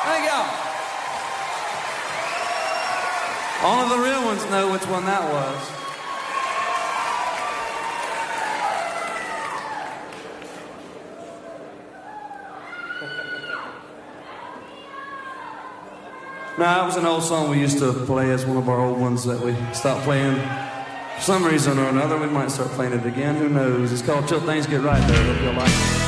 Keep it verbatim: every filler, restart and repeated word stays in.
Thank y'all. Only the real ones know which one that was. No, that was an old song we used to play as one of our old ones that we stopped playing. For some reason or another, we might start playing it again. Who knows? It's called Till Things Get Right, though. Hope you'll like it.